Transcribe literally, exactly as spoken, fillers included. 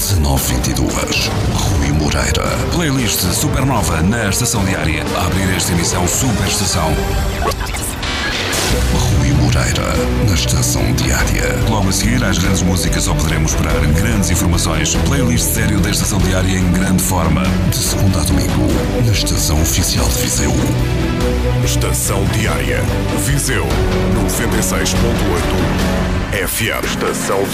dezanove vinte e dois. Rui Moreira. Playlist Supernova na Estação Diária. A abrir esta emissão Super Estação. Rui Moreira, na Estação Diária. Logo a seguir, às grandes músicas só poderemos esperar grandes informações. Playlist sério da Estação Diária em grande forma. De segunda a domingo, na Estação Oficial de Viseu. Estação Diária. Viseu, noventa e seis ponto oito F M. Estação Diária.